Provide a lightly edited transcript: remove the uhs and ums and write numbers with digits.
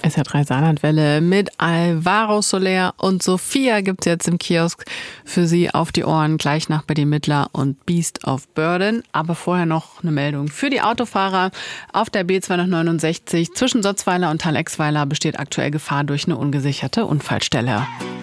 SR3 Saarlandwelle mit Alvaro Soler und Sophia gibt's jetzt im Kiosk für Sie auf die Ohren, gleich nach Betty Midler und Beast of Burden. Aber vorher noch eine Meldung für die Autofahrer. Auf der B269 zwischen Sotzweiler und Thalexweiler besteht aktuell Gefahr durch eine ungesicherte Unfallstelle.